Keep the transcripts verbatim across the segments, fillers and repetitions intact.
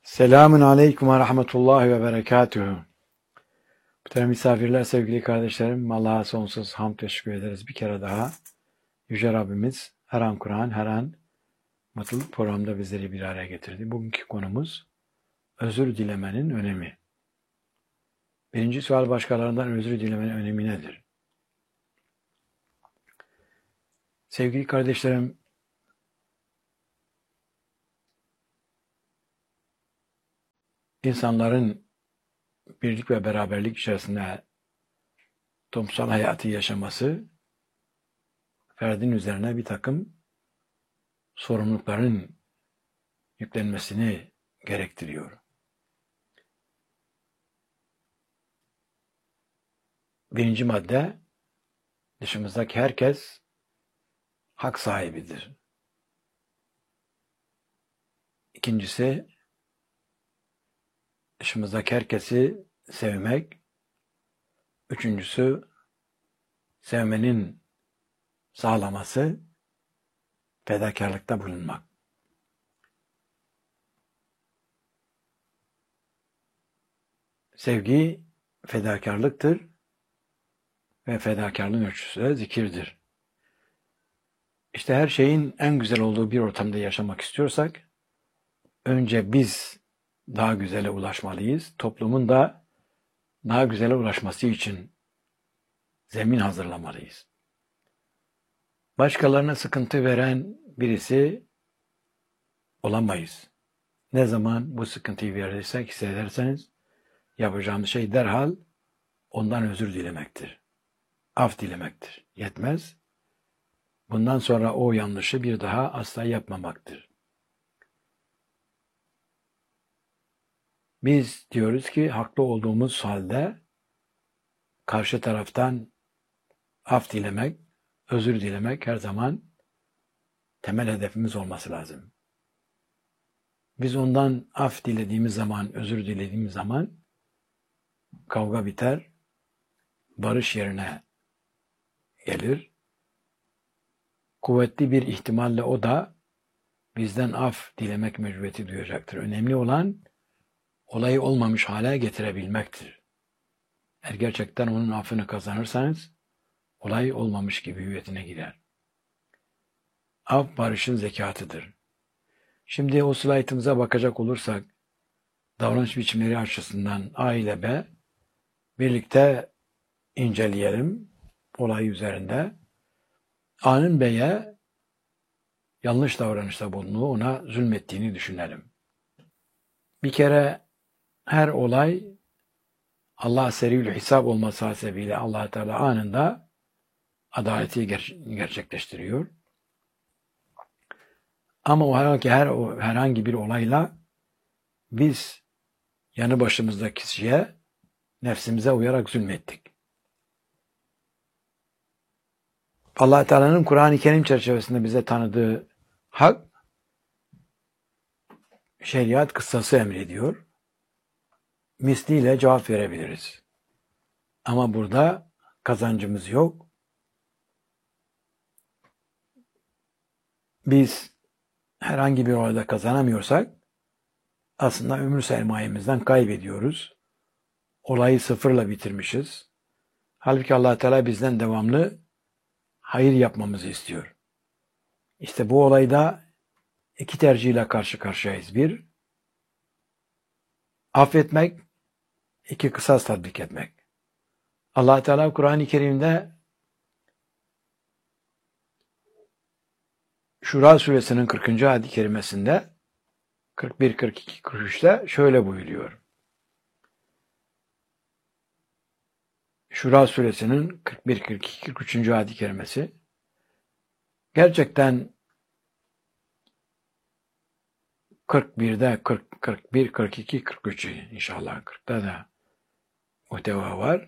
Selamun aleyküm ve rahmetullahi ve berekatühü. Muhterem misafirler, sevgili kardeşlerim, Allah'a sonsuz hamd teşekkür ederiz bir kere daha. Yüce Rabbimiz her an Kur'an, her an mutluluk programda bizleri bir araya getirdi. Bugünkü konumuz özür dilemenin önemi. Birinci sual, başkalarından özür dilemenin önemi nedir? Sevgili kardeşlerim, insanların birlik ve beraberlik içerisinde toplumsal hayatı yaşaması, ferdin üzerine bir takım sorumlulukların yüklenmesini gerektiriyor. Birinci madde, dışımızdaki herkes hak sahibidir. İkincisi, dışımızdaki herkesi sevmek. Üçüncüsü, sevmenin sağlaması, fedakarlıkta bulunmak. Sevgi fedakarlıktır ve fedakarlığın ölçüsü de zikirdir. İşte her şeyin en güzel olduğu bir ortamda yaşamak istiyorsak, önce biz daha güzele ulaşmalıyız. Toplumun da daha güzele ulaşması için zemin hazırlamalıyız. Başkalarına sıkıntı veren birisi olamayız. Ne zaman bu sıkıntıyı verirsek, hissederseniz yapacağımız şey derhal ondan özür dilemektir. Af dilemektir. Yetmez. Bundan sonra o yanlışı bir daha asla yapmamaktır. Biz diyoruz ki haklı olduğumuz halde karşı taraftan af dilemek, özür dilemek her zaman temel hedefimiz olması lazım. Biz ondan af dilediğimiz zaman, özür dilediğimiz zaman kavga biter, barış yerine gelir. Kuvvetli bir ihtimalle o da bizden af dilemek mecburiyeti duyacaktır. Önemli olan olayı olmamış hale getirebilmektir. Eğer gerçekten onun affını kazanırsanız olay olmamış gibi hüviyetine girer. Af barışın zekatıdır. Şimdi o slaytımıza bakacak olursak davranış biçimleri açısından A ile B birlikte inceleyelim olay üzerinde. A'nın B'ye yanlış davranışta bulunduğu, ona zulmettiğini düşünelim. Bir kere her olay Allah seriyül hesap olması hasebiyle Allah Teala anında adaleti ger- gerçekleştiriyor. Ama o herhangi, her, o herhangi bir olayla biz yanı başımızdaki kişiye nefsimize uyarak zulmettik. Allah Teala'nın Kur'an-ı Kerim çerçevesinde bize tanıdığı hak, şeriat kıssası emrediyor. Misliyle cevap verebiliriz. Ama burada kazancımız yok. Biz herhangi bir olayda kazanamıyorsak aslında ömür sermayemizden kaybediyoruz. Olayı sıfırla bitirmişiz. Halbuki Allah Teala bizden devamlı hayır yapmamızı istiyor. İşte bu olayda iki tercihle karşı karşıyayız. Bir, affetmek, iki, kısas tatbik etmek. Allah Teala Kur'an-ı Kerim'de Şura suresinin kırkıncı ayet-i kerimesinde kırk bir, kırk iki, kırk üçte şöyle buyuruyor. Şura suresinin kırk bir, kırk iki, kırk üçüncü ayet-i kerimesi gerçekten kırk birde, kırk, kırk bir, kırk iki, kırk üç inşallah kırkta da muhteva var.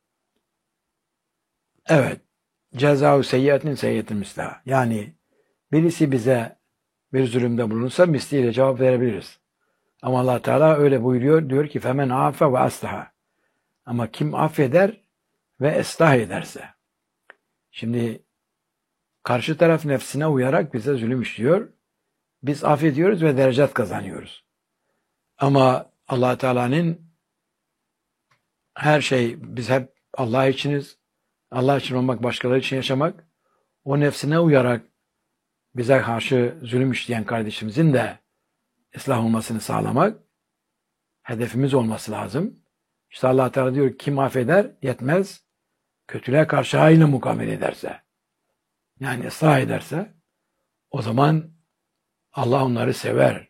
Evet. Ceza-u seyyiatin seyyiatin mislah. Yani birisi bize bir zulümde bulunursa misliyle cevap verebiliriz. Ama Allah Teala öyle buyuruyor. Diyor ki femen afe ve aslaha. Ama kim affeder ve ıslah ederse. Şimdi karşı taraf nefsine uyarak bize zulüm işliyor. Biz affediyoruz ve derecat kazanıyoruz. Ama Allah Teala'nın her şey, biz hep Allah içiniz. Allah için olmak, başkaları için yaşamak. O nefsine uyarak bize karşı zulüm işleyen kardeşimizin de ıslah olmasını sağlamak hedefimiz olması lazım. İşte Allah Teala diyor, kim affeder yetmez, kötülüğe karşı hayırla mukabele ederse, yani ıslah ederse, o zaman Allah onları sever.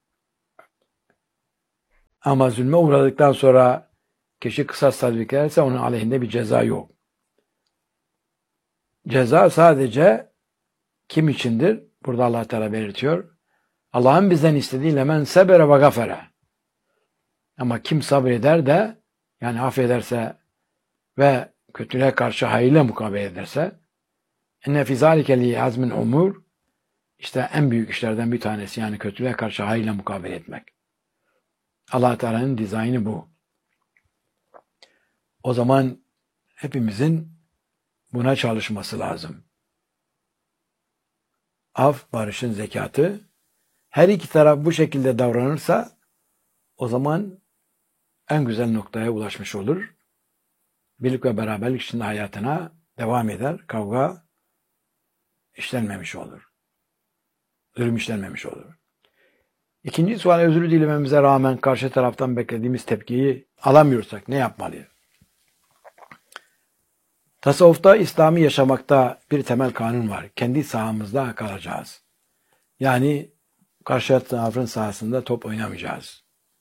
Ama zulme uğradıktan sonra kişi kısas tatbik ederse onun aleyhinde bir ceza yok. Ceza sadece kim içindir? Burada Allah Teala belirtiyor. Allah'ın bizden istediğiyle men sebere ve gafere. Ama kim sabreder de, yani affederse ve kötülüğe karşı hayırla mukabele ederse, enne fî zâlike li azmin umur, işte en büyük işlerden bir tanesi, yani kötülüğe karşı hayırla mukabele etmek. Allah Teala'nın dizaynı bu. O zaman hepimizin buna çalışması lazım. Af, barışın zekatı. Her iki taraf bu şekilde davranırsa o zaman en güzel noktaya ulaşmış olur. Birlik ve beraberlik içinde hayatına devam eder. Kavga işlenmemiş olur. Zulüm işlenmemiş olur. İkinci sual, özür dilememize rağmen karşı taraftan beklediğimiz tepkiyi alamıyorsak ne yapmalıyız? Tasavvufta, İslami yaşamakta bir temel kanun var. Kendi sahamızda kalacağız. Yani karşı tarafın sahasında top oynamayacağız.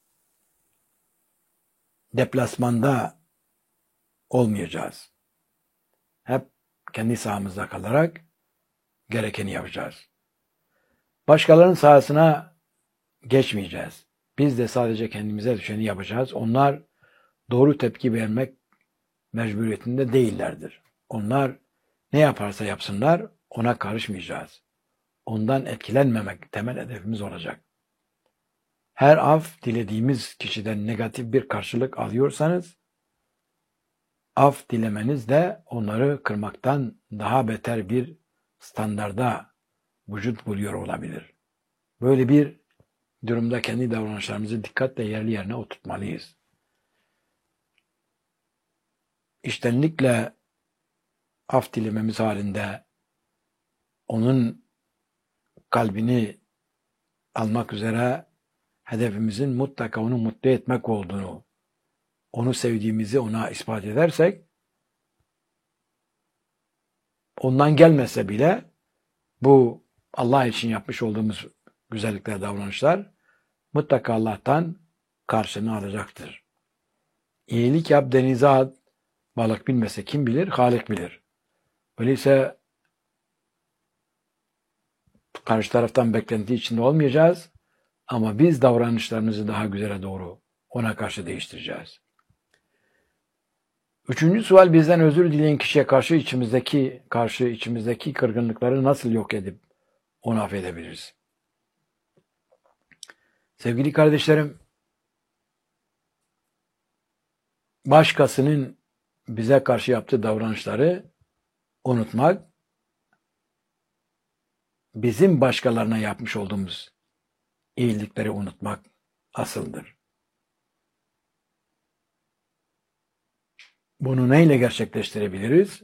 Deplasmanda olmayacağız. Hep kendi sahamızda kalarak gerekeni yapacağız. Başkalarının sahasına geçmeyeceğiz. Biz de sadece kendimize düşeni yapacağız. Onlar doğru tepki vermek mecburiyetinde değillerdir. Onlar ne yaparsa yapsınlar ona karışmayacağız. Ondan etkilenmemek temel hedefimiz olacak. Her af dilediğimiz kişiden negatif bir karşılık alıyorsanız, af dilemeniz de onları kırmaktan daha beter bir standarda vücut buluyor olabilir. Böyle bir durumda kendi davranışlarımızı dikkatle yerli yerine oturtmalıyız. İçtenlikle af dilememiz halinde onun kalbini almak üzere hedefimizin mutlaka onu mutlu etmek olduğunu, onu sevdiğimizi ona ispat edersek, ondan gelmese bile bu Allah için yapmış olduğumuz güzellikler, davranışlar mutlaka Allah'tan karşılığını alacaktır. İyilik yap, denize at, balık bilmese kim bilir? Halik bilir. Öyleyse karşı taraftan beklenti içinde olmayacağız ama biz davranışlarımızı daha güzele doğru ona karşı değiştireceğiz. Üçüncü sual, bizden özür dileyen kişiye karşı içimizdeki karşı içimizdeki kırgınlıkları nasıl yok edip onu affedebiliriz? Sevgili kardeşlerim, başkasının bize karşı yaptığı davranışları unutmak, bizim başkalarına yapmış olduğumuz iyilikleri unutmak asıldır. Bunu neyle gerçekleştirebiliriz?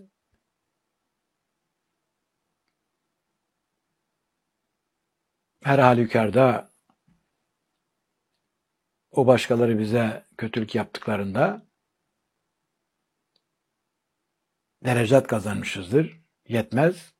Her halükarda o başkaları bize kötülük yaptıklarında derecat kazanmışızdır. Yetmez.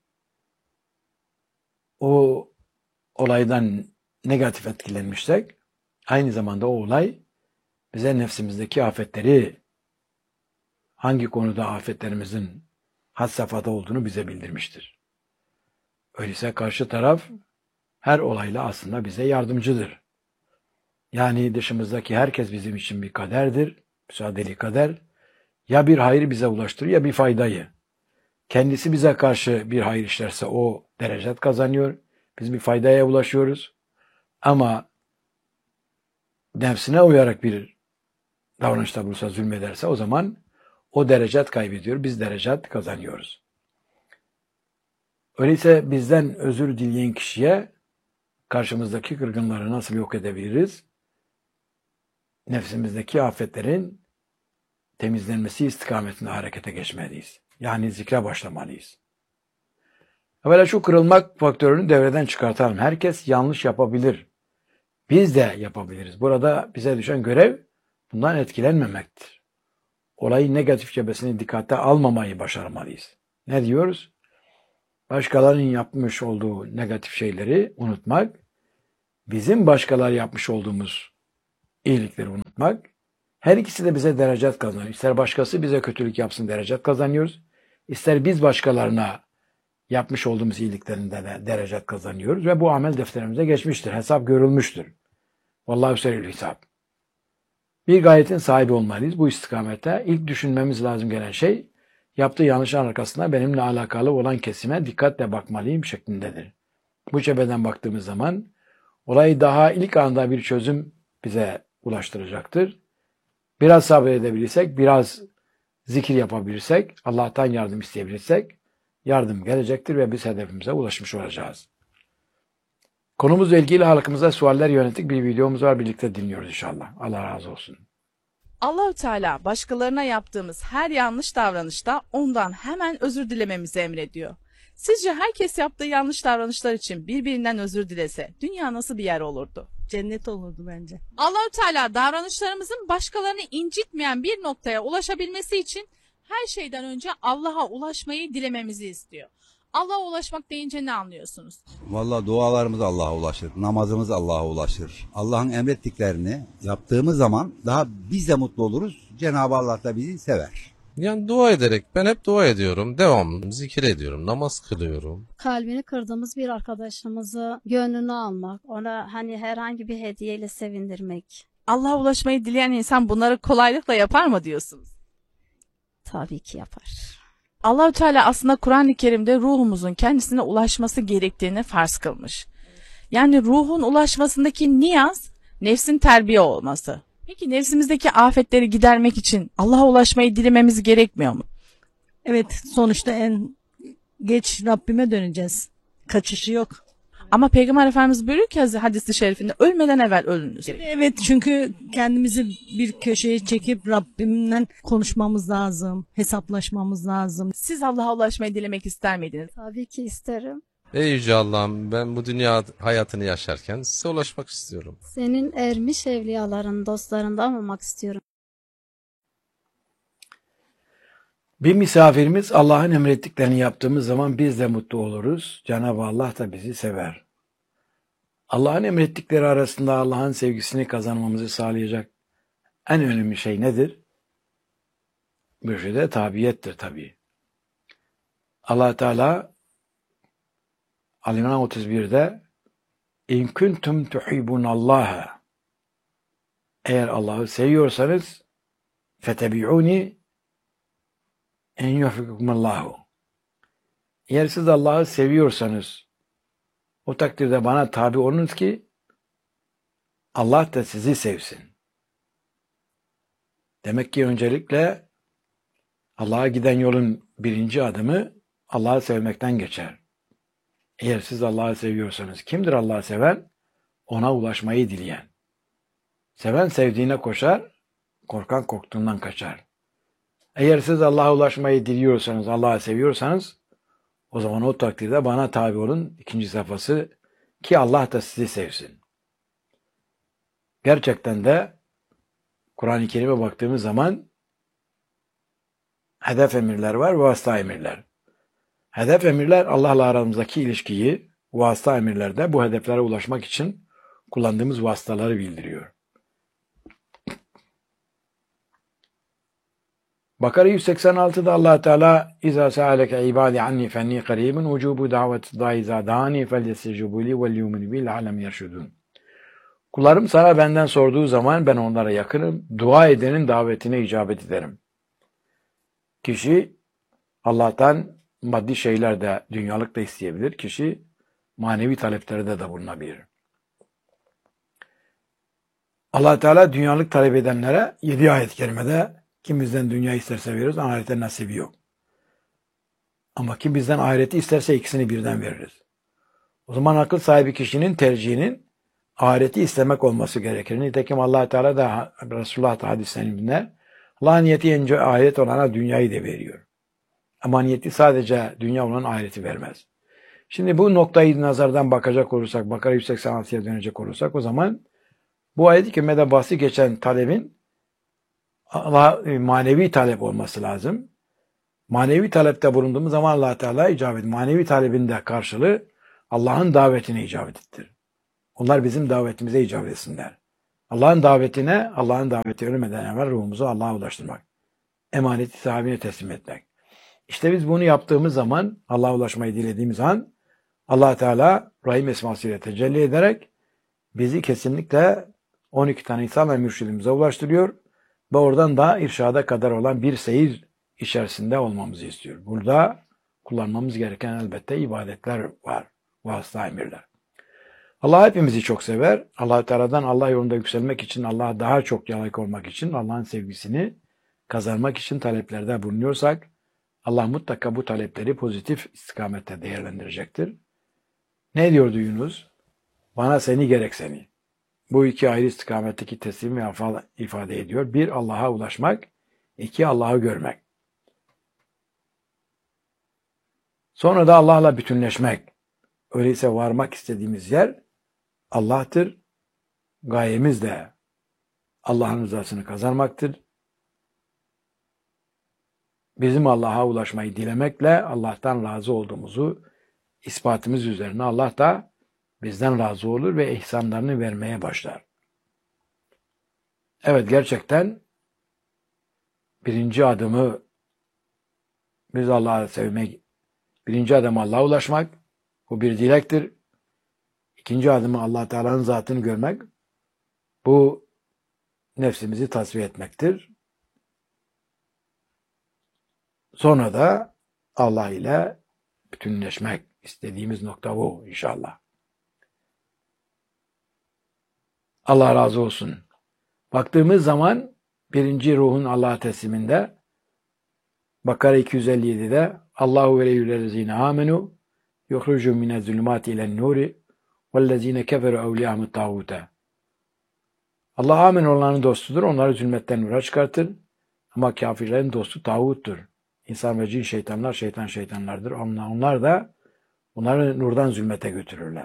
O olaydan negatif etkilenmişsek, aynı zamanda o olay bize nefsimizdeki afetleri, hangi konuda afetlerimizin had safhada olduğunu bize bildirmiştir. Öyleyse karşı taraf her olayla aslında bize yardımcıdır. Yani dışımızdaki herkes bizim için bir kaderdir, müsaadeli kader. Ya bir hayır bize ulaştırır ya bir faydayı. Kendisi bize karşı bir hayır işlerse o derecet kazanıyor. Biz bir faydaya ulaşıyoruz. Ama nefsine uyarak bir davranışta bulursa, zulmederse o zaman o derecet kaybediyor. Biz derecet kazanıyoruz. Öyleyse bizden özür dileyen kişiye karşımızdaki kırgınları nasıl yok edebiliriz? nefsimizdeki afetlerin temizlenmesi istikametinde harekete geçmeliyiz. Yani zikre başlamalıyız. Evvela şu kırılmak faktörünü devreden çıkartalım. Herkes yanlış yapabilir. Biz de yapabiliriz. Burada bize düşen görev bundan etkilenmemektir. Olayın negatif cebesini dikkate almamayı başarmalıyız. Ne diyoruz? Başkalarının yapmış olduğu negatif şeyleri unutmak, bizim başkaları yapmış olduğumuz iyilikleri unutmak, her ikisi de bize derecat kazanıyor. İster başkası bize kötülük yapsın, derecat kazanıyoruz. İster biz başkalarına yapmış olduğumuz iyiliklerinde de derecat kazanıyoruz ve bu amel defterimize geçmiştir. Hesap görülmüştür. Vallahi seril hesap. Bir gayetin sahibi olmalıyız. Bu istikamette ilk düşünmemiz lazım gelen şey, yaptığı yanlışın arkasında benimle alakalı olan kesime dikkatle bakmalıyım şeklindedir. Bu cepheden baktığımız zaman olayı daha ilk anda bir çözüm bize ulaştıracaktır. Biraz sabredebilirsek, biraz zikir yapabilirsek, Allah'tan yardım isteyebilirsek yardım gelecektir ve biz hedefimize ulaşmış olacağız. Konumuzla ilgili halkımıza sualler yönelik bir videomuz var. Birlikte dinliyoruz inşallah. Allah razı olsun. Allah-u Teala başkalarına yaptığımız her yanlış davranışta ondan hemen özür dilememizi emrediyor. Sizce herkes yaptığı yanlış davranışlar için birbirinden özür dilese dünya nasıl bir yer olurdu? Cennet olurdu bence. Allah-u Teala davranışlarımızın başkalarını incitmeyen bir noktaya ulaşabilmesi için her şeyden önce Allah'a ulaşmayı dilememizi istiyor. Allah'a ulaşmak deyince ne anlıyorsunuz? Vallahi dualarımız Allah'a ulaşır, namazımız Allah'a ulaşır. Allah'ın emrettiklerini yaptığımız zaman daha biz de mutlu oluruz. Cenab-ı Allah da bizi sever. Yani dua ederek, ben hep dua ediyorum, devamlı zikir ediyorum, namaz kılıyorum. Kalbini kırdığımız bir arkadaşımızı gönlünü almak, ona hani herhangi bir hediyeyle sevindirmek. Allah'a ulaşmayı dileyen insan bunları kolaylıkla yapar mı diyorsunuz? Tabii ki yapar. Allah-u Teala aslında Kur'an-ı Kerim'de ruhumuzun kendisine ulaşması gerektiğini farz kılmış. Yani ruhun ulaşmasındaki niyaz, nefsin terbiye olması. Peki nefsimizdeki afetleri gidermek için Allah'a ulaşmayı dilememiz gerekmiyor mu? Evet, sonuçta en geç Rabbime döneceğiz. Kaçışı yok. Ama Peygamber Efendimiz buyuruyor ki hadis-i şerifinde ölmeden evvel ölünüz. Evet, çünkü kendimizi bir köşeye çekip Rabbimle konuşmamız lazım, hesaplaşmamız lazım. Siz Allah'a ulaşmayı dilemek ister miydiniz? Tabii ki isterim. Ey Yüce Allah'ım, ben bu dünya hayatını yaşarken size ulaşmak istiyorum. Senin ermiş evliyaların, dostlarından olmak istiyorum. Bir misafirimiz Allah'ın emrettiklerini yaptığımız zaman biz de mutlu oluruz. Cenab-ı Allah da bizi sever. Allah'ın emrettikleri arasında Allah'ın sevgisini kazanmamızı sağlayacak en önemli şey nedir? Mürşide tabiyettir tabii. Allah Teala Al-İmran otuz bir'de İn kuntum tuhibbunallaha, eğer Allah'ı seviyorsanız fetebi'uni en yuhibbukumullahu, eğer siz Allah'ı seviyorsanız o takdirde bana tabi olunuz ki Allah da sizi sevsin. Demek ki öncelikle Allah'a giden yolun birinci adımı Allah'ı sevmekten geçer. Eğer siz Allah'ı seviyorsanız, kimdir Allah'ı seven? Ona ulaşmayı dileyen. Seven sevdiğine koşar, korkan korktuğundan kaçar. Eğer siz Allah'a ulaşmayı diliyorsanız, Allah'ı seviyorsanız, o zaman o takdirde bana tabi olun. İkinci safhası, ki Allah da sizi sevsin. Gerçekten de Kur'an-ı Kerim'e baktığımız zaman hedef emirler var, vasıta emirler. Hedef emirler Allah'la aramızdaki ilişkiyi, vasıta emirler de bu hedeflere ulaşmak için kullandığımız vasıtaları bildiriyor. Bakara yüz seksen altı'da Allah Teala İza sa'aleke ibadi anni fenni qaribun vucubu daveti daiza dani felyestecibu li vel yu'minu bil alem yerşudun. Kullarım sana benden sorduğu zaman ben onlara yakınım. Dua edenin davetine icabet ederim. Kişi Allah'tan maddi şeyler de, dünyalık da isteyebilir. Kişi manevi taleplerde de bulunabilir. Allah Teala dünyalık talep edenlere yedi ayet-i kerimede kim bizden dünya isterse veririz, ahirete nasibi yok. Ama kim bizden ahireti isterse ikisini birden veririz. O zaman akıl sahibi kişinin tercihinin ahireti istemek olması gerekir. Nitekim Allah Teala da Resulullah da hadislerinde Allah'ın niyeti önce ahiret olana dünyayı da veriyor. Ama niyeti sadece dünya olan ahireti vermez. Şimdi bu noktayı nazardan bakacak olursak, Bakara yüz seksen altıya dönecek olursak o zaman bu ayet-i kerimede bahsi geçen talebin Allah, manevi talep olması lazım. Manevi talepte bulunduğumuz zaman Allah Teala icabet. Manevi talebinde karşılığı Allah'ın davetine icabettir. Onlar bizim davetimize icabet etsinler. Allah'ın davetine, Allah'ın daveti ölmeden evvel ruhumuzu Allah'a ulaştırmak. Emaneti sahibine teslim etmek. İşte biz bunu yaptığımız zaman, Allah'a ulaşmayı dilediğimiz an, Allah Teala Rahim esmasıyla tecelli ederek bizi kesinlikle on iki tane insan ve mürşidimize ulaştırıyor ve oradan da irşada kadar olan bir seyir içerisinde olmamızı istiyor. Burada kullanmamız gereken elbette ibadetler var, vasıta emirler. Allah hepimizi çok sever. Allah Teala'dan Allah yolunda yükselmek için, Allah'a daha çok layık olmak için, Allah'ın sevgisini kazanmak için taleplerde bulunuyorsak, Allah mutlaka bu talepleri pozitif istikamette değerlendirecektir. Ne diyordu Yunus? Bana seni gerek seni. Bu iki ayrı istikametteki teslim ve afal ifade ediyor. Bir, Allah'a ulaşmak. İki, Allah'ı görmek. Sonra da Allah'la bütünleşmek. Öyleyse varmak istediğimiz yer Allah'tır. Gayemiz de Allah'ın rızasını kazanmaktır. Bizim Allah'a ulaşmayı dilemekle Allah'tan razı olduğumuzu ispatımız üzerine Allah da bizden razı olur ve ihsanlarını vermeye başlar. Evet, gerçekten birinci adımı biz Allah'ı sevmek, birinci adım Allah'a ulaşmak, bu bir dilektir. İkinci adımı Allah Teala'nın zatını görmek, bu nefsimizi tasfiye etmektir. Sonra da Allah ile bütünleşmek, istediğimiz nokta bu inşallah. Allah razı olsun. Baktığımız zaman birinci ruhun Allah'a tesliminde Bakara iki yüz elli yedi'de Allahu veliyyullezine amenu yukhrucu minez-zulumati ilen-nuri vellezine keferu evliyahumut tağute. Allah amin olanların dostudur. Onları zulmetten nura çıkartır. Ama kafirlerin dostu tağuttur. İnsan ve cin şeytanlar şeytan şeytanlardır. Onlar, onlar da onları nurdan zulmete götürürler.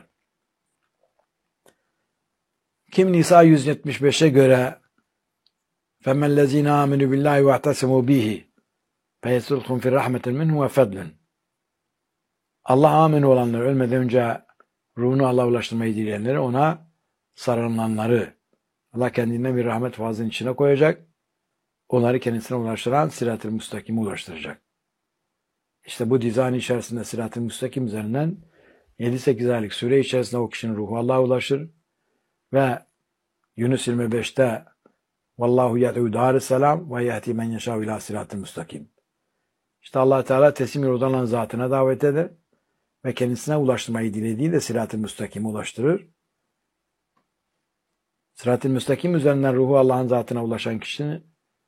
Kim Nisa yüz yetmiş beş'e göre فَمَنْ الَّذ۪ينَ آمِنُوا بِاللّٰهِ وَاَعْتَسِمُوا بِهِ فَيَسْرُقْهُمْ فِي رَحْمَةٍ مِنْهُ وَفَضْلٍ. Allah amin olanları, ölmeden önce ruhunu Allah'a ulaştırmayı dileyenleri, ona sarılanları Allah kendinden bir rahmet fazlının içine koyacak. Onları kendisine ulaştıran Sırat-ı Müstakim'e ulaştıracak. İşte bu dizayn içerisinde Sırat-ı Müstakim üzerinden yedi sekiz aylık süre içerisinde o kişinin ruhu Allah'a ulaşır ve Yunus yirmi beş'te Vallahu yed'u dârisselam ve yehdi men yeşâ ilâ sırat-ı müstakim. İşte Allah Teala teslim yoldan olan zatına davet eder ve kendisine ulaştırmayı dilediği de sırat-ı müstakime ulaştırır. Sırat-ı müstakim üzerinden ruhu Allah'ın zatına ulaşan kişinin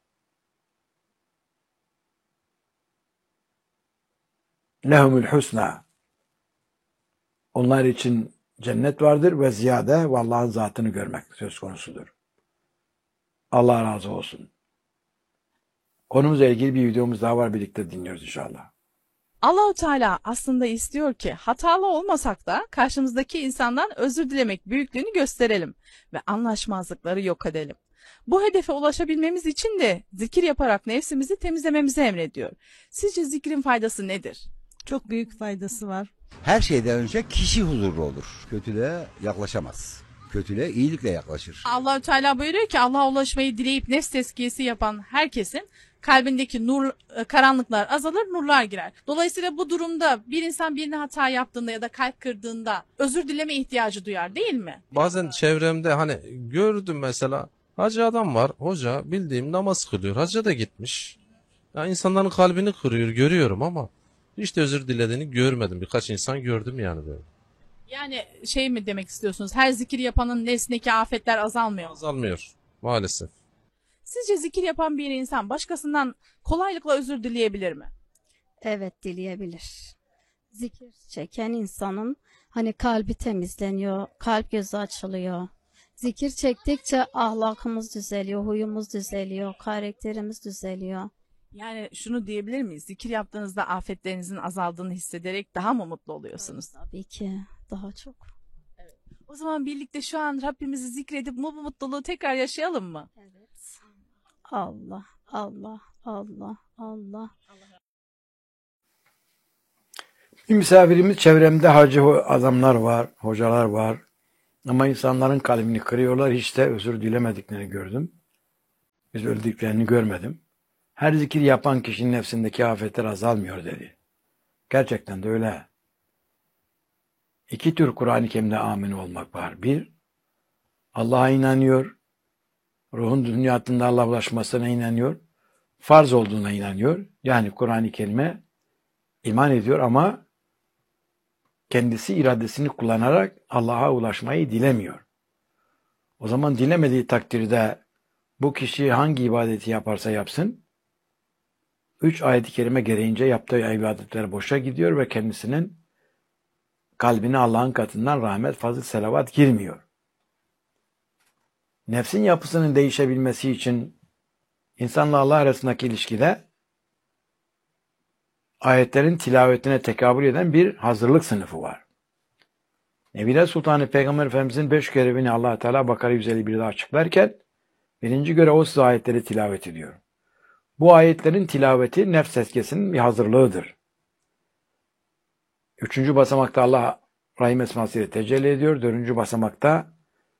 lehumul husna, onlar için cennet vardır ve ziyade ve Allah'ın zatını görmek söz konusudur. Allah razı olsun. Konumuzla ilgili bir videomuz daha var, birlikte dinliyoruz inşallah. Allahu Teala aslında istiyor ki hatalı olmasak da karşımızdaki insandan özür dilemek büyüklüğünü gösterelim ve anlaşmazlıkları yok edelim. Bu hedefe ulaşabilmemiz için de zikir yaparak nefsimizi temizlememizi emrediyor. Sizce zikrin faydası nedir? Çok büyük faydası var. Her şeyden önce kişi huzurlu olur. Kötülüğe yaklaşamaz. Kötülüğe iyilikle yaklaşır. Allahu Teala buyuruyor ki Allah'a ulaşmayı dileyip nefs tezkiyesi yapan herkesin kalbindeki nur, karanlıklar azalır, nurlar girer. Dolayısıyla bu durumda bir insan birine hata yaptığında ya da kalp kırdığında özür dileme ihtiyacı duyar, değil mi? Bazen çevremde hani gördüm mesela, hacı adam var, hoca bildiğim namaz kılıyor, hacca da gitmiş. Ya insanların kalbini kırıyor, görüyorum ama hiç de özür dilediğini görmedim. Birkaç insan gördüm yani böyle. Yani şey mi demek istiyorsunuz? Her zikir yapanın nefsindeki afetler azalmıyor. Azalmıyor maalesef. Sizce zikir yapan bir insan başkasından kolaylıkla özür dileyebilir mi? Evet, dileyebilir. Zikir çeken insanın hani kalbi temizleniyor, kalp gözü açılıyor. Zikir çektikçe ahlakımız düzeliyor, huyumuz düzeliyor, karakterimiz düzeliyor. Yani şunu diyebilir miyiz? Zikir yaptığınızda afetlerinizin azaldığını hissederek daha mı mutlu oluyorsunuz? Tabii ki daha çok. O zaman birlikte şu an Rabbimizi zikredip bu mutluluğu tekrar yaşayalım mı? Evet. Allah, Allah, Allah, Allah. Bir misafirimiz çevremde hacı adamlar var, hocalar var. Ama insanların kalbini kırıyorlar. Hiç de özür dilemediklerini gördüm. Biz öldüklerini görmedim. Her zikir yapan kişinin nefsindeki afetler azalmıyor dedi. Gerçekten de öyle. İki tür Kur'an-ı Kerim'de amin olmak var. Bir, Allah'a inanıyor. Ruhun dünyasında Allah'a ulaşmasına inanıyor. Farz olduğuna inanıyor. Yani Kur'an-ı Kerim'e iman ediyor ama kendisi iradesini kullanarak Allah'a ulaşmayı dilemiyor. O zaman dilemediği takdirde bu kişi hangi ibadeti yaparsa yapsın, üç ayet-i kerime gereğince yaptığı ibadetler boşa gidiyor ve kendisinin kalbine Allah'ın katından rahmet, fazıl, selavat girmiyor. Nefsin yapısının değişebilmesi için insanla Allah arasındaki ilişkide ayetlerin tilavetine tekabül eden bir hazırlık sınıfı var. Nebiler Sultanı Peygamber Efendimizin beş görevini Allah Teala Bakara yüz elli birde açıklarken birinci görev o size ayetleri tilavet ediyor. Bu ayetlerin tilaveti nefs tezkiyesinin bir hazırlığıdır. Üçüncü basamakta Allah Rahim esmasıyla tecelli ediyor. Dördüncü basamakta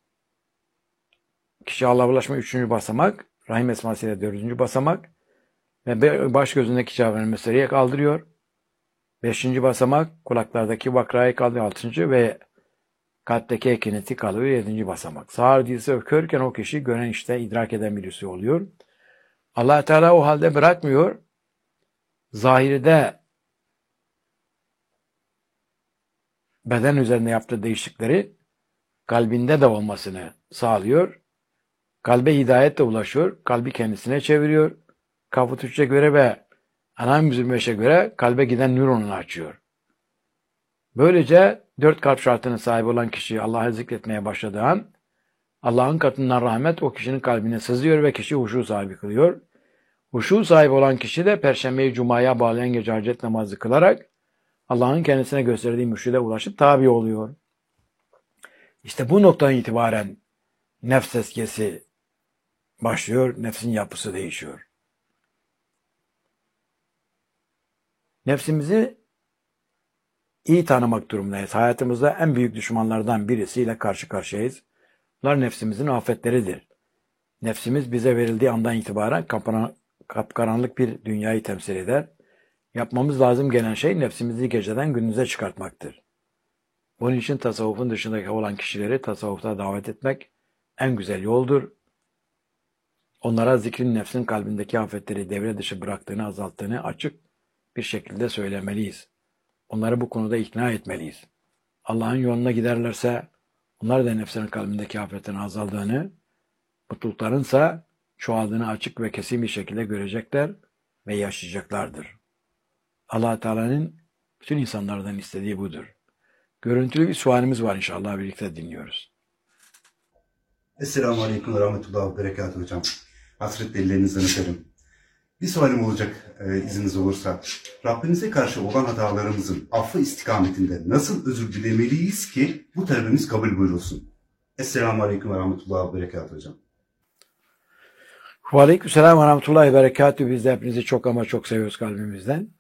kişi Allah'a ulaşma üçüncü basamak. Rahim esmasıyla dördüncü basamak. Ve baş gözündeki cevherini meseleye kaldırıyor. Beşinci basamak kulaklardaki vakrayı kaldırıyor. Altıncı ve kalpteki ekineti kalıyor. Yedinci basamak. Sağır dilse ökörken o kişi gören işte idrak eden birisi oluyor. Allah Teala o halde bırakmıyor. Zahirde beden üzerinde yaptığı değişiklikleri kalbinde de olmasını sağlıyor. Kalbe hidayetle ulaşıyor. Kalbi kendisine çeviriyor. Kafut üçe göre ve Anam yüz beşe göre kalbe giden nöronunu açıyor. Böylece dört kalp şartının sahibi olan kişi Allah'ı zikretmeye başladığı an Allah'ın katından rahmet o kişinin kalbine sızıyor ve kişi huşu sahibi kılıyor. Huşu sahibi olan kişi de Perşembeyi Cuma'ya bağlayan gece hacet namazı kılarak Allah'ın kendisine gösterdiği mürşide ulaşıp tabi oluyor. İşte bu noktadan itibaren nefs tezkiyesi başlıyor, nefsin yapısı değişiyor. Nefsimizi iyi tanımak durumundayız. Hayatımızda en büyük düşmanlardan birisiyle karşı karşıyayız. Bunlar nefsimizin afetleridir. Nefsimiz bize verildiği andan itibaren kapkaranlık bir dünyayı temsil eder. Yapmamız lazım gelen şey nefsimizi geceden gündüze çıkartmaktır. Bunun için tasavvufun dışındaki olan kişileri tasavvufta davet etmek en güzel yoldur. Onlara zikrin nefsin kalbindeki afetleri devre dışı bıraktığını, azalttığını açık bir şekilde söylemeliyiz. Onları bu konuda ikna etmeliyiz. Allah'ın yoluna giderlerse onlar da nefsinin kalbindeki afetin azaldığını, mutluluklarınsa çoğaldığını açık ve kesin bir şekilde görecekler ve yaşayacaklardır. Allah Teala'nın bütün insanlardan istediği budur. Görüntülü bir sualimiz var inşallah birlikte dinliyoruz. Esselamu Aleyküm ve Rahmetullahi ve Berekatuhu hocam. Hasretle ellerinizden öperim. Bir sualim olacak e, izniniz olursa. Rabbimize karşı olan hatalarımızın affı istikametinde nasıl özür dilemeliyiz ki bu talebimiz kabul buyurulsun? Esselamu Aleyküm ve Rahmetullahi ve Berekatuhu hocam. Ve Aleykümselam ve Rahmetullahi ve Berekatuhu. Biz de hepinizi çok ama çok seviyoruz kalbimizden.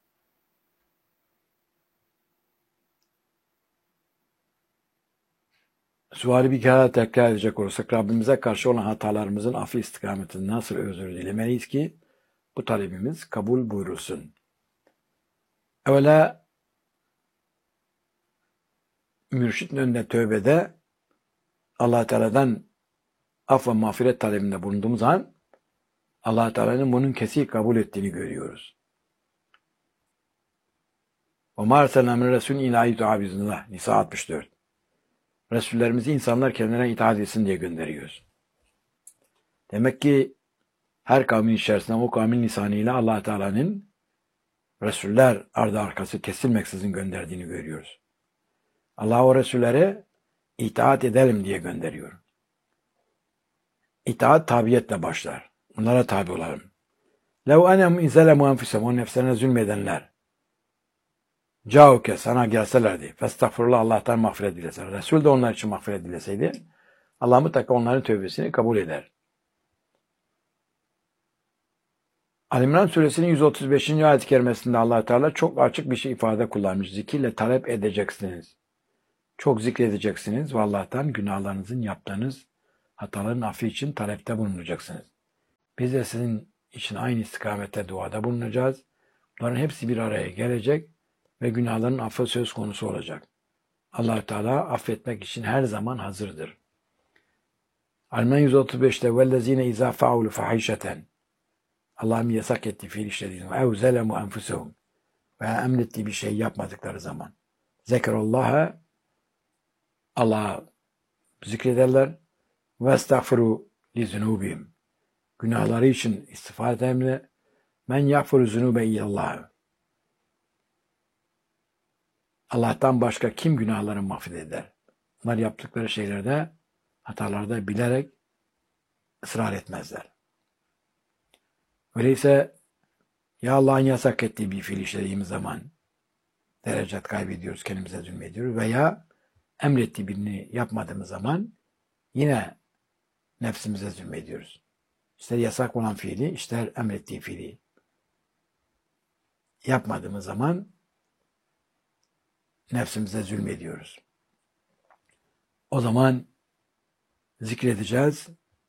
Suali bir kere tekrar edecek olursak Rabbimize karşı olan hatalarımızın affı istikametinde nasıl özür dilemeliyiz ki bu talebimiz kabul buyurulsun. Evvela mürşidin önünde tövbede Allah Teala'dan af ve mağfiret talebinde bulunduğumuz an Allah Teala'nın bunun kesin kabul ettiğini görüyoruz. وَمَا اَرْسَلْنَا مِنْ رَسُولٍ اِلَٰهِ تُعَبِزُنَّهِ Nisa altmış dört. Resullerimizi insanlar kendilerine itaat etsin diye gönderiyoruz. Demek ki her kavmin içerisinde o kavmin lisanıyla Allah Teala'nın Resuller ardı arkası kesilmeksizin gönderdiğini görüyoruz. Allah o Resullere itaat edelim diye gönderiyor. İtaat tabiyetle başlar. Bunlara tabi olalım. Lev enem izzelemu enfusem, o nefslerine zulmedenler. Cauke, sana gelselerdi. Festağfurullah, Allah'tan mağfiret dileseler. Resul de onlar için mağfiret dileseydi, Allah mutlaka onların tövbesini kabul eder. Ali-İmran suresinin yüz otuz beşinci ayet-i kerimesinde Allah Teala çok açık bir şey ifade kullanmış. Zikirle talep edeceksiniz. Çok zikredeceksiniz ve Allah'tan günahlarınızın, yaptığınız hataların affı için talepte bulunacaksınız. Biz de sizin için aynı istikamette duada bulunacağız. Bunların hepsi bir araya gelecek ve günahların affı söz konusu olacak. Allah Teala affetmek için her zaman hazırdır. Ali-İmran yüz otuz beşte وَالَّذ۪ينَ اِذَا فَعُولُ فَحِشَةً Allah'ın yasak ettiği fiil işlediği zaman اَوْ زَلَمُوا أَنْفُسَهُمْ veya emrettiği bir şey yapmadıkları zaman zekerullah'a Allah'a zikrederler ve estağfiru li zunubihim günahları için istiğfar ederler. Men yağfiru zunube illallah. Allah'tan başka kim günahları mahveder? Bunlar yaptıkları şeylerde, hatalarda bilerek ısrar etmezler. Öyleyse ya Allah'ın yasak ettiği bir fiil işlediğimiz zaman derecet kaybediyoruz, kendimize zulmediyoruz veya emrettiği birini yapmadığımız zaman yine nefsimize zulmediyoruz. İster yasak olan fiili, ister emrettiği fiili yapmadığımız zaman nefsimize zulmediyoruz. O zaman zikredeceğiz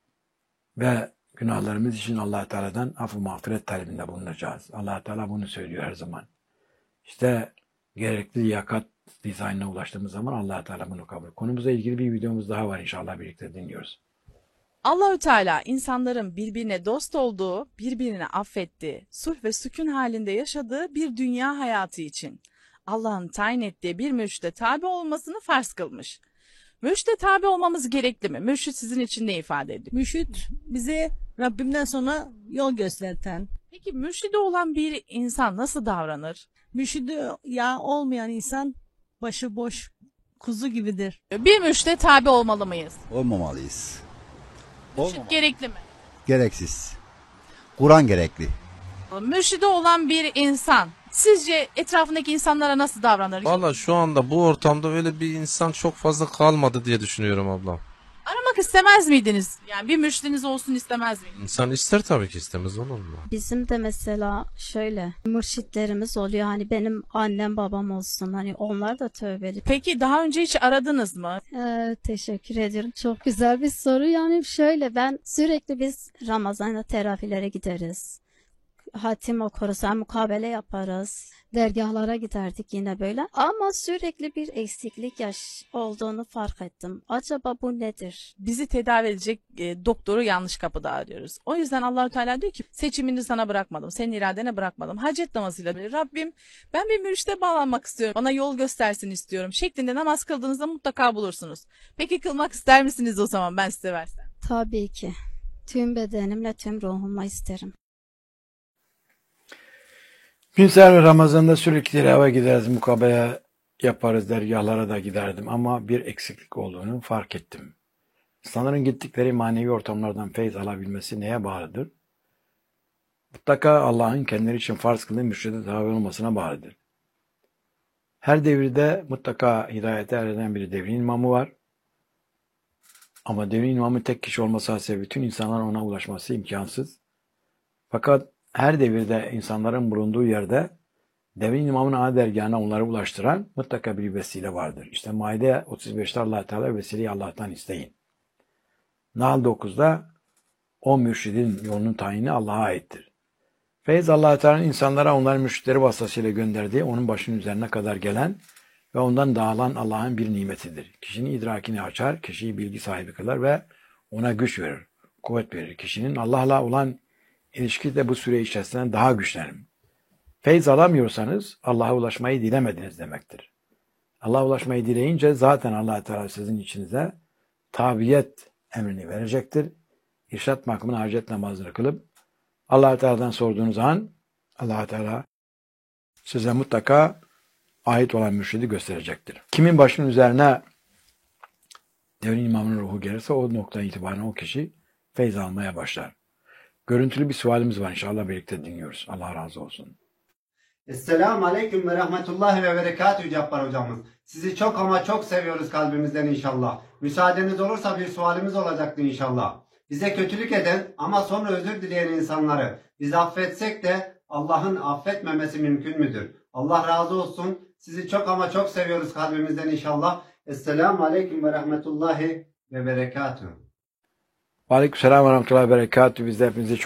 ve günahlarımız için Allah Teala'dan af-ı mağfiret talebinde bulunacağız. Allah Teala bunu söylüyor her zaman. İşte gerekli liyakat dizaynına ulaştığımız zaman Allah Teala bunu kabul. Konumuzla ilgili bir videomuz daha var, inşallah birlikte dinliyoruz. Allahü Teala insanların birbirine dost olduğu, birbirini affettiği, sulh ve sükun halinde yaşadığı bir dünya hayatı için Allah'ın tayin ettiği bir mürşide tabi olmasını farz kılmış. Mürşide tabi olmamız gerekli mi? Mürşid sizin için ne ifade ediyor? Mürşid bize Rabbimden sonra yol gösterten. Peki mürşidi olan bir insan nasıl davranır? Mürşidi ya olmayan insan başıboş kuzu gibidir. Bir mürşide tabi olmalı mıyız? Olmamalıyız. Mürşid Olmamalı. gerekli mi? Gereksiz. Kur'an gerekli. Mürşidi olan bir insan sizce etrafındaki insanlara nasıl davranır? Valla şu anda bu ortamda öyle bir insan çok fazla kalmadı diye düşünüyorum abla. Aramak istemez miydiniz? Yani bir mürşidiniz olsun istemez miydiniz? İnsan ister tabii ki, istemez olur mu? Bizim de mesela şöyle mürşitlerimiz oluyor. Hani benim annem babam olsun. Hani onlar da tövbeli. Peki daha önce hiç aradınız mı? Ee, teşekkür ederim. Çok güzel bir soru. Yani şöyle ben sürekli biz Ramazan'da terafilere gideriz. Hatim okuruz, yani mukabele yaparız. Dergahlara giderdik yine böyle. Ama sürekli bir eksiklik yaş olduğunu fark ettim. Acaba bu nedir? Bizi tedavi edecek e, doktoru yanlış kapıda arıyoruz. O yüzden Allahü Teala diyor ki seçimini sana bırakmadım. Senin iradene bırakmadım. Hacet namazıyla Rabbim ben bir mürşide bağlanmak istiyorum. Bana yol göstersin istiyorum. Şeklinde namaz kıldığınızda mutlaka bulursunuz. Peki kılmak ister misiniz o zaman ben size versem? Tabii ki. Tüm bedenimle, tüm ruhumla isterim. Günser ve Ramazan'da sürekli tilava gideriz, mukabele yaparız, dergahlara da giderdim ama bir eksiklik olduğunu fark ettim. İnsanların gittikleri manevi ortamlardan feyz alabilmesi neye bağlıdır? Mutlaka Allah'ın kendileri için farz kıldığı mürşide tabi olmasına bağlıdır. Her devirde mutlaka hidayete ereden bir devrin imamı var. Ama devrin imamı tek kişi olması hasebiyle bütün insanların ona ulaşması imkansız. Fakat her devirde insanların bulunduğu yerde devrin imamın ana dergahına onları ulaştıran mutlaka bir vesile vardır. İşte Maide otuz beşte Allah Teala vesileyi Allah'tan isteyin. Nahl dokuzda o mürşidin yolunun tayini Allah'a aittir. Feyz Allah Teala'nın insanlara onların mürşitleri vasıtasıyla gönderdiği onun başının üzerine kadar gelen ve ondan dağılan Allah'ın bir nimetidir. Kişinin idrakini açar, kişiyi bilgi sahibi kılar ve ona güç verir, kuvvet verir. Kişinin Allah'la olan ilişki de bu süre içerisinde daha güçlenir. Feyz alamıyorsanız Allah'a ulaşmayı dilemediniz demektir. Allah'a ulaşmayı dileyince zaten Allah Teala sizin içinize tabiyet emrini verecektir. İrşad makamına hacet namazını kılıp Allah Teala'dan sorduğunuz an Allah Teala size mutlaka ait olan mürşidi gösterecektir. Kimin başının üzerine devrin imamının ruhu gelirse o nokta itibaren o kişi feyz almaya başlar. Görüntülü bir sualimiz var, inşallah birlikte dinliyoruz. Allah razı olsun. Esselamu Aleyküm ve Rahmetullahi ve Berekatühü Cabbar hocamız. Sizi çok ama çok seviyoruz kalbimizden inşallah. Müsaadeniz olursa bir sualimiz olacaktı inşallah. Bize kötülük eden ama sonra özür dileyen insanları biz affetsek de Allah'ın affetmemesi mümkün müdür? Allah razı olsun. Sizi çok ama çok seviyoruz kalbimizden inşallah. Esselamu Aleyküm ve Rahmetullahi ve Berekatühü. Aleykümselam ve rahmetullahi ve berekatühü. Biz de hepinizi çok